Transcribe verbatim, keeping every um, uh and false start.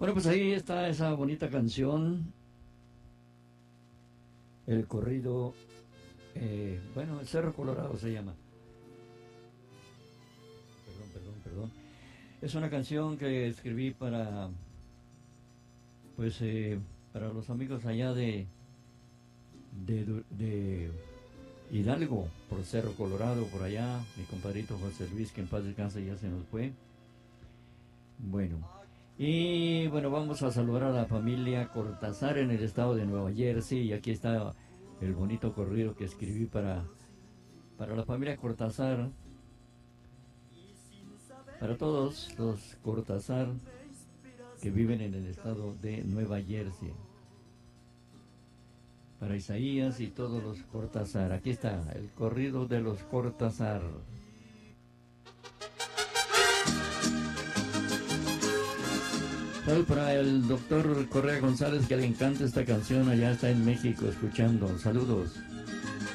Bueno, pues ahí está esa bonita canción, el corrido, eh, bueno, el Cerro Colorado se llama. Perdón, perdón, perdón. Es una canción que escribí para, pues, eh, para los amigos allá de, de, Du- de Hidalgo, por Cerro Colorado, por allá, mi compadrito José Luis, que en paz descanse, ya se nos fue. Bueno, y bueno, vamos a saludar a la familia Cortázar en el estado de Nueva Jersey. Y aquí está el bonito corrido que escribí para, para la familia Cortázar, para todos los Cortázar que viven en el estado de Nueva Jersey. Para Isaías y todos los Cortázar. Aquí está el corrido de los Cortázar. Saludos para el doctor Correa González, que le encanta esta canción, allá está en México escuchando. Saludos.